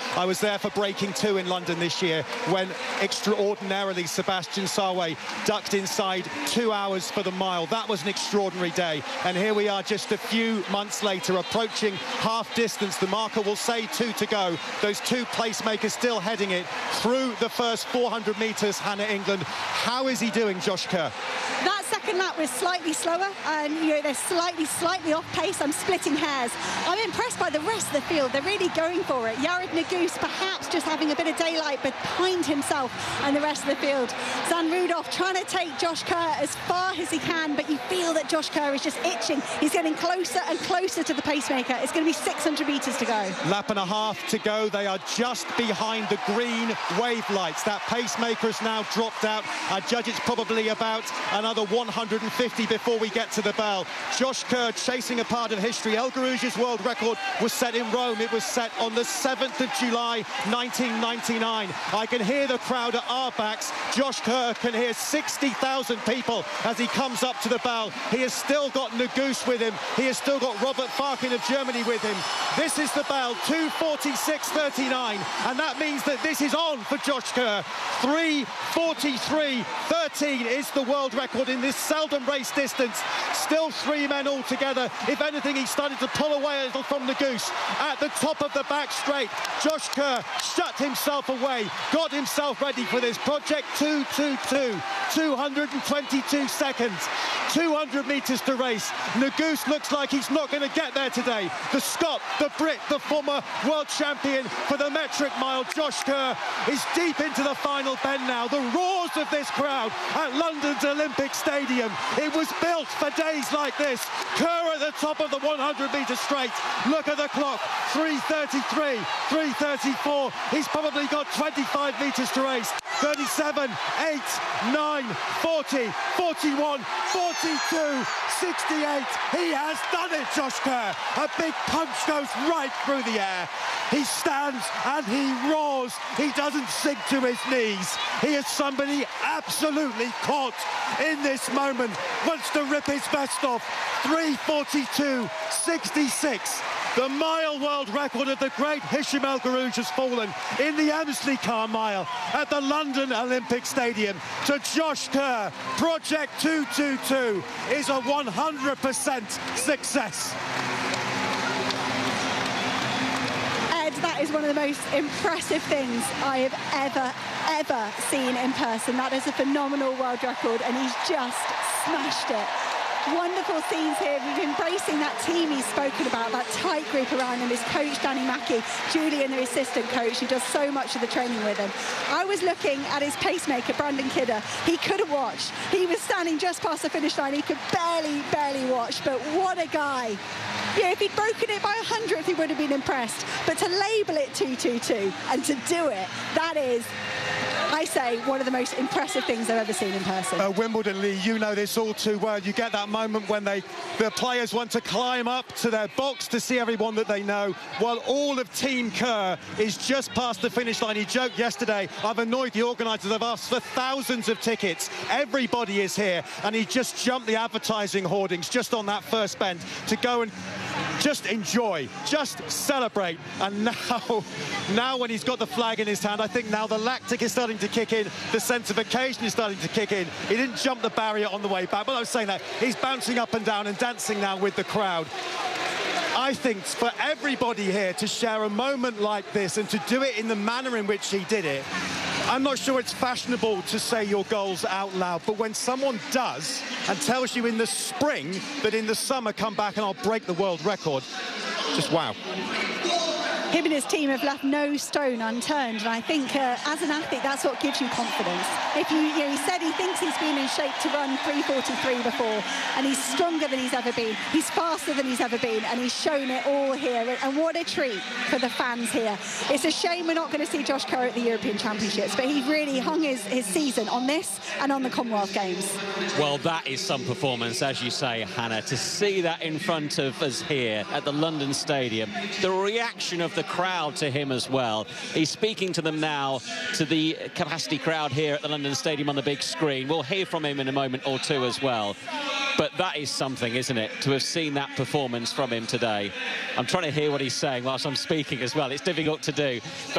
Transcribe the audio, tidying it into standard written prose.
I was there for Breaking 2 in London this year when extraordinarily Sebastian Sawe ducked inside 2 hours for the mile. That was an extraordinary day. And here we are just a few months later, approaching half distance. The marker will say 2 to go. Those two placemakers still heading it through the first 400 metres. Hannah England, how is he doing, Josh Kerr? That second lap was slightly slower, and they're slightly off pace. I'm splitting hairs. I'm impressed by the rest of the field. They're really going for it. Yared Nuguse perhaps just having a bit of daylight behind himself and the rest of the field. Zan Rudolph trying to take Josh Kerr as far as he can, but you feel that Josh Kerr is just itching. He's getting closer and closer to the pacemaker. It's going to be 600 metres to go. Lap and a half to go. They are just behind the green wave lights. That pacemaker has now dropped out. I judge it's probably about another 150 before we get to the bell. Josh Kerr chasing a part of history. El Guerrouj's world record was set in Rome. It was set on the 7th of July 1999. I can hear the crowd at our backs. Josh Kerr can hear 60,000 people as he comes up to the bell. He has still got Nuguse with him. He has still got Robert Farkin of Germany with him. This is the bell, 2:46.39, and that means that this is on for Josh Kerr. 3:43.13 is the world record in this seldom race distance. Still 3 men all together. If anything, he started to pull away a little from Nuguse. At the top of the back straight, Josh Kerr shut himself away, got himself ready for this. Project 222, 222 seconds, 200 metres to race. Nuguse looks like he's not going to get there today. The Scot, the Brit, the former world champion for the metric mile, Josh Kerr, is deep into the final bend now. The roars of this crowd at London's Olympic Stadium. It was built for days like this. Kerr at the top of the 100-metre straight. Look at the clock, 3:33, 3:34. He's probably got 25 metres to race. 37, 8, 9, 40, 41, 42, 68. He has done it, Josh Kerr. A big punch goes right through the air. He stands and he roars. He doesn't sink to his knees. He is somebody absolutely caught in this moment. Wants to rip his vest off. 3:42.66. The mile world record of the great Hicham El Guerrouj has fallen in the Emsley Car Mile at the London Olympic Stadium to Josh Kerr. Project 222 is a 100% success. Ed, that is one of the most impressive things I have ever seen in person. That is a phenomenal world record, and he's just smashed it. Wonderful scenes here. We've been embracing that team he's spoken about, that tight group around him, his coach Danny Mackey, Julian, the assistant coach, who does so much of the training with him. I was looking at his pacemaker, Brandon Kidder. He could have watched. He was standing just past the finish line. He could barely watch, but what a guy. Yeah, if he'd broken it by 100th, he would have been impressed. But to label it 2:22 and to do it, that is, I say, one of the most impressive things I've ever seen in person. Wimbledon, Lee, you know this all too well. You get that moment when the players want to climb up to their box to see everyone that they know, while all of Team Kerr is just past the finish line. He joked yesterday, I've annoyed the organisers, I've asked for thousands of tickets. Everybody is here, and he just jumped the advertising hoardings just on that first bend to go and just enjoy, just celebrate. And now when he's got the flag in his hand, I think now the lactic is starting to kick in, the sense of occasion is starting to kick in. He didn't jump the barrier on the way back, but I was saying that he's bouncing up and down and dancing now with the crowd. I think for everybody here to share a moment like this and to do it in the manner in which he did it, I'm not sure it's fashionable to say your goals out loud, but when someone does and tells you in the spring that in the summer come back and I'll break the world record, just wow. Him and his team have left no stone unturned, and I think as an athlete that's what gives you confidence. If he said he thinks he's been in shape to run 3:43 before, and he's stronger than he's ever been, he's faster than he's ever been, and he's shown it all here. And what a treat for the fans here. It's a shame we're not going to see Josh Kerr at the European Championships, but he really hung his season on this and on the Commonwealth Games. Well, that is some performance, as you say, Hannah. To see that in front of us here at the London Stadium, the reaction of the crowd to him as well. He's speaking to them now, to the capacity crowd here at the London Stadium on the big screen. We'll hear from him in a moment or two as well. But that is something, isn't it, to have seen that performance from him today. I'm trying to hear what he's saying whilst I'm speaking as well. It's difficult to do.